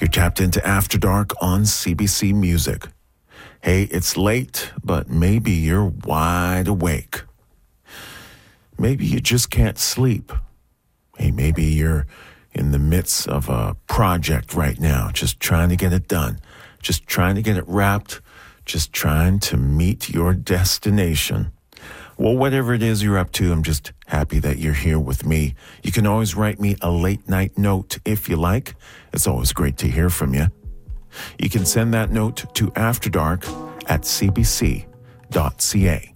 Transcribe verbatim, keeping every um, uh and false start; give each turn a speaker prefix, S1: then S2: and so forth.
S1: You're tapped into After Dark on C B C Music. Hey, it's late, but maybe you're wide awake. Maybe you just can't sleep. Hey, maybe you're in the midst of a project right now, just trying to get it done, just trying to get it wrapped, just trying to meet your destination. Well, whatever it is you're up to, I'm just happy that you're here with me. You can always write me a late night note if you like. It's always great to hear from you. You can send that note to afterdark at c b c dot c a.